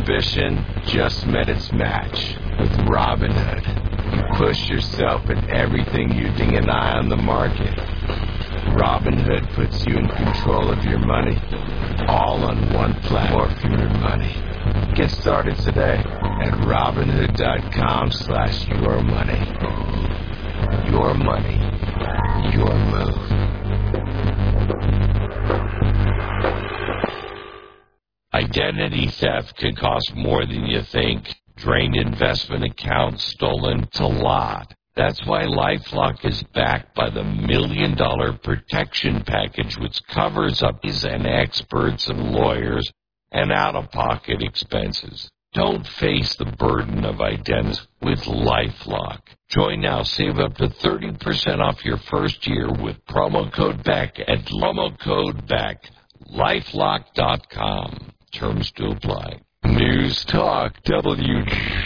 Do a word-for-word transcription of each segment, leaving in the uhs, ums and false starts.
ambition just met its match with Robinhood. You push yourself in everything using an eye on the market. Robinhood puts you in control of your money, all on one platform for your money. Get started today at Robinhood.com slash your money. Your money, your move. Identity theft could cost more than you think. Drained investment accounts, stolen, it's a lot. That's why LifeLock is backed by the Million Dollar Protection Package, which covers up and experts and lawyers and out-of-pocket expenses. Don't face the burden of identity with LifeLock. Join now. Save up to thirty percent off your first year with promo code BECK at promo code BECK. LifeLock dot com. Terms to apply. News Talk W.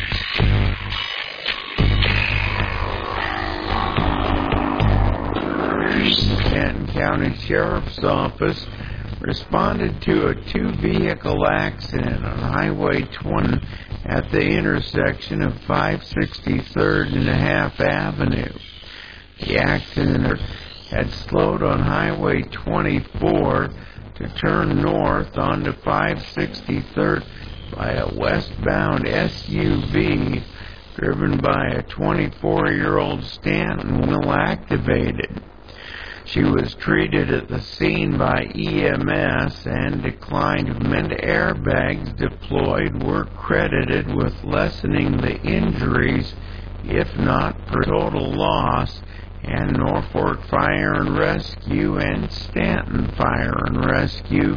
Canton County Sheriff's Office responded to a two-vehicle accident on Highway twenty at the intersection of five sixty-third and a half Avenue. The accident had slowed on Highway twenty-four to turn north onto five sixty-third by a westbound S U V driven by a twenty-four-year-old Stanton Will activated. She was treated at the scene by E M S and declined meant airbags deployed were credited with lessening the injuries, if not for total loss, and Norfolk Fire and Rescue and Stanton Fire and Rescue.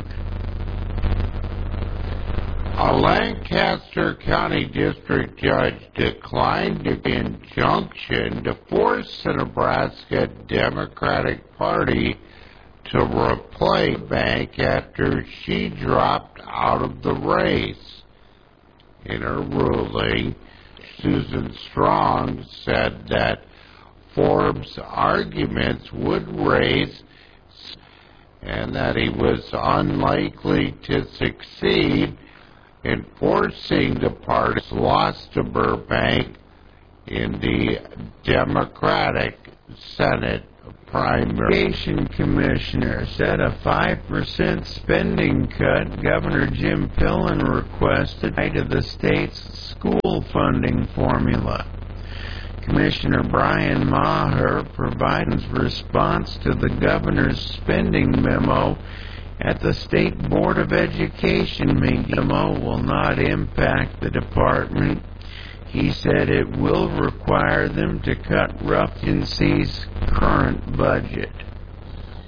A Lancaster County District Judge declined an injunction to force the Nebraska Democratic Party to replace the bank after she dropped out of the race. In her ruling, Susan Strong said that Forbes' arguments would raise and that he was unlikely to succeed in forcing the party's loss to Burbank in the Democratic Senate primary. Education Commissioner said a five percent spending cut Governor Jim Pillen requested to the state's school funding formula. Commissioner Brian Maher provided response to the governor's spending memo at the State Board of Education meeting. The memo will not impact the department. He said it will require them to cut Ruffin C's current budget.